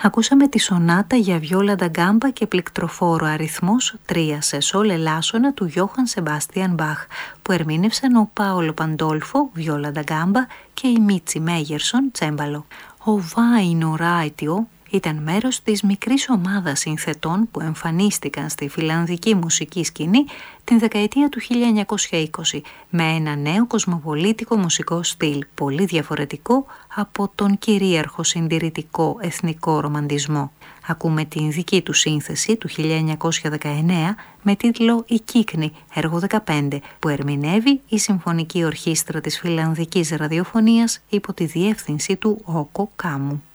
Ακούσαμε τη σονάτα για βιόλα ντα γκάμπα και πληκτροφόρο αριθμός 3 σε σόλ ελάσσονα του Γιώχαν Σεμπάστιαν Μπαχ, που ερμήνευσαν ο Πάολο Παντόλφο, βιόλα ντα γκάμπα, και η Μίτσι Μέγερσον, τσέμπαλο. Ο Βάινο Ράιτιο ήταν μέρος της μικρής ομάδας συνθετών που εμφανίστηκαν στη φιλανδική μουσική σκηνή την δεκαετία του 1920 με ένα νέο κοσμοπολίτικο μουσικό στυλ, πολύ διαφορετικό από τον κυρίαρχο συντηρητικό εθνικό ρομαντισμό. Ακούμε την δική του σύνθεση του 1919 με τίτλο «Η Κύκνη», έργο 15, που ερμηνεύει η Συμφωνική Ορχήστρα της Φιλανδικής Ραδιοφωνίας υπό τη διεύθυνση του Όκο Κάμου.